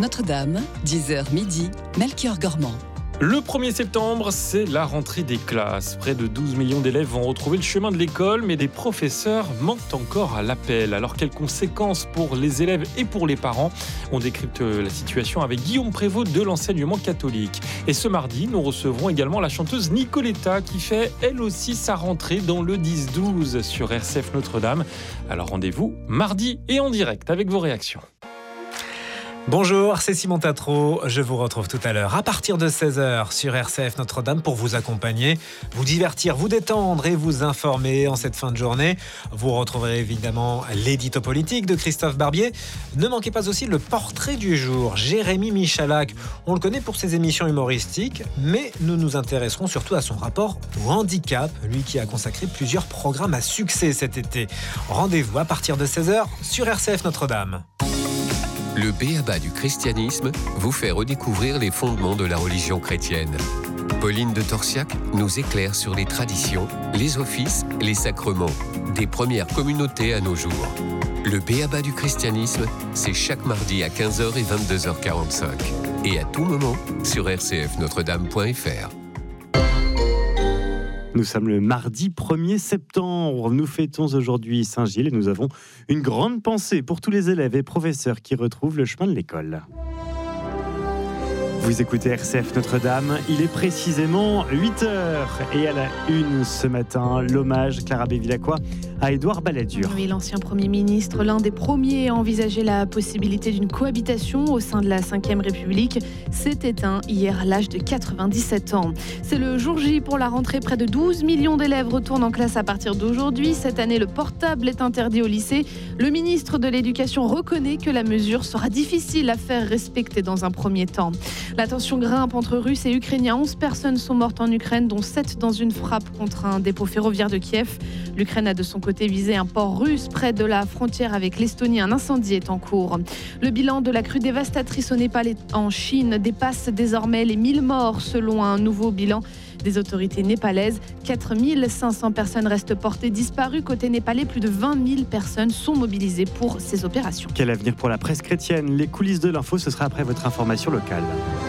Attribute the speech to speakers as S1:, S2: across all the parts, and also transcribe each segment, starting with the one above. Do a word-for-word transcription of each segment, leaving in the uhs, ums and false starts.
S1: Notre-Dame, dix heures midi, Melchior Gormand.
S2: Le premier septembre, c'est la rentrée des classes. Près de douze millions d'élèves vont retrouver le chemin de l'école, mais des professeurs manquent encore à l'appel. Alors, quelles conséquences pour les élèves et pour les parents ? On décrypte la situation avec Guillaume Prévost de l'enseignement catholique. Et ce mardi, nous recevrons également la chanteuse Nicoletta qui fait elle aussi sa rentrée dans le dix douze sur R C F Notre-Dame. Alors rendez-vous mardi et en direct avec vos réactions.
S3: Bonjour, c'est Simon Tatro. Je vous retrouve tout à l'heure à partir de seize heures sur R C F Notre-Dame pour vous accompagner, vous divertir, vous détendre et vous informer en cette fin de journée. Vous retrouverez évidemment l'édito politique de Christophe Barbier. Ne manquez pas aussi le portrait du jour, Jérémy Michalak. On le connaît pour ses émissions humoristiques, mais nous nous intéresserons surtout à son rapport au handicap, lui qui a consacré plusieurs programmes à succès cet été. Rendez-vous à partir de seize heures sur R C F Notre-Dame.
S4: Le B A B A du christianisme vous fait redécouvrir les fondements de la religion chrétienne. Pauline de Torsiac nous éclaire sur les traditions, les offices, les sacrements, des premières communautés à nos jours. Le B A B A du christianisme, c'est chaque mardi à quinze heures et vingt-deux heures quarante-cinq. Et à tout moment sur r c f notre dame point f r.
S5: Nous sommes le mardi premier septembre. Nous fêtons aujourd'hui Saint-Gilles et nous avons une grande pensée pour tous les élèves et professeurs qui retrouvent le chemin de l'école. Vous écoutez R C F Notre-Dame, il est précisément huit heures et à la une ce matin, l'hommage Clara Bevilacqua à Édouard Balladur.
S6: Oui, l'ancien Premier ministre, l'un des premiers à envisager la possibilité d'une cohabitation au sein de la cinquième République, s'est éteint hier à l'âge de quatre-vingt-dix-sept ans. C'est le jour J pour la rentrée. Près de douze millions d'élèves retournent en classe à partir d'aujourd'hui. Cette année, le portable est interdit au lycée. Le ministre de l'Éducation reconnaît que la mesure sera difficile à faire respecter dans un premier temps. La tension grimpe entre Russes et Ukrainiens. onze personnes sont mortes en Ukraine, dont sept dans une frappe contre un dépôt ferroviaire de Kiev. L'Ukraine a de son côté visé un port russe près de la frontière avec l'Estonie. Un incendie est en cours. Le bilan de la crue dévastatrice au Népal et en Chine dépasse désormais les mille morts selon un nouveau bilan des autorités népalaises. quatre mille cinq cents personnes restent portées disparues. Côté népalais, plus de vingt mille personnes sont mobilisées pour ces opérations.
S5: Quel avenir pour la presse chrétienne ? Les coulisses de l'info, ce sera après votre information locale.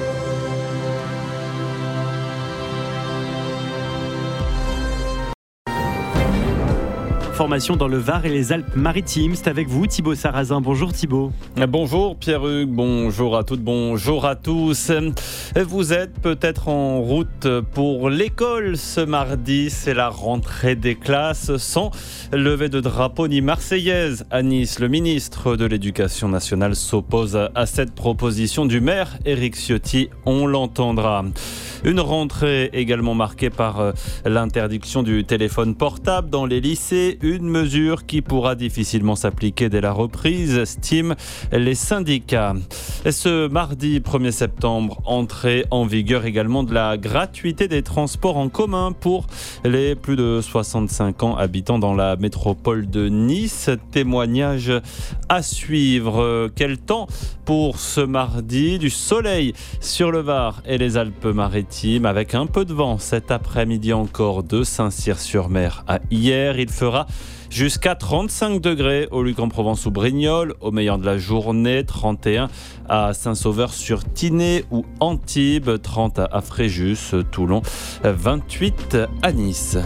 S5: Formation dans le Var et les Alpes-Maritimes. C'est avec vous, Thibaut Sarrazin. Bonjour Thibaut.
S7: Bonjour Pierre-Hugues, bonjour à toutes, bonjour à tous. Vous êtes peut-être en route pour l'école ce mardi. C'est la rentrée des classes sans levée de drapeau ni marseillaise. À Nice, le ministre de l'Éducation nationale s'oppose à cette proposition du maire Éric Ciotti. On l'entendra. Une rentrée également marquée par l'interdiction du téléphone portable dans les lycées, une mesure qui pourra difficilement s'appliquer dès la reprise, estiment les syndicats. Et ce mardi premier septembre, entrée en vigueur également de la gratuité des transports en commun pour les plus de soixante-cinq ans habitant dans la métropole de Nice. Témoignage à suivre. Quel temps pour ce mardi ? Du soleil sur le Var et les Alpes-Maritimes avec un peu de vent cet après-midi encore de Saint-Cyr-sur-Mer à hier. Il fera jusqu'à trente-cinq degrés au Luc-en-Provence ou Brignoles. Au meilleur de la journée, trente et un à Saint-Sauveur-sur-Tinée ou Antibes, trente à Fréjus, Toulon, vingt-huit à Nice.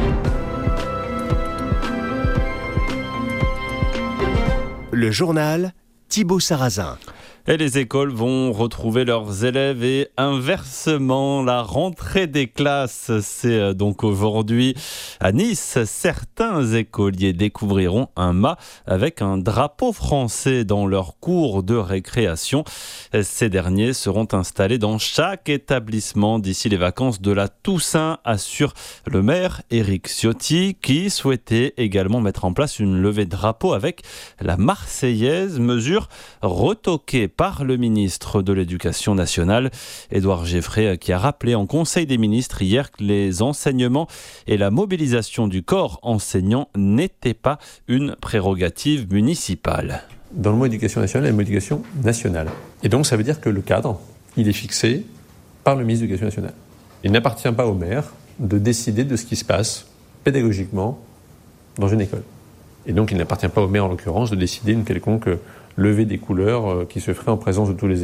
S8: Le journal Thibaut Sarrazin.
S7: Et les écoles vont retrouver leurs élèves et inversement, la rentrée des classes, c'est donc aujourd'hui à Nice. Certains écoliers découvriront un mât avec un drapeau français dans leur cours de récréation. Ces derniers seront installés dans chaque établissement d'ici les vacances de la Toussaint, assure le maire Éric Ciotti, qui souhaitait également mettre en place une levée de drapeau avec la Marseillaise, mesure retoquée par le ministre de l'Éducation nationale, Édouard Geffray, qui a rappelé en Conseil des ministres hier que les enseignements et la mobilisation du corps enseignant n'étaient pas une prérogative municipale.
S9: Dans le mot éducation nationale, il y a le mot éducation nationale. Et donc ça veut dire que le cadre, il est fixé par le ministre de l'Éducation nationale. Il n'appartient pas au maire de décider de ce qui se passe pédagogiquement dans une école. Et donc il n'appartient pas au maire en l'occurrence de décider une quelconque levée des couleurs qui se ferait en présence de tous les élèves.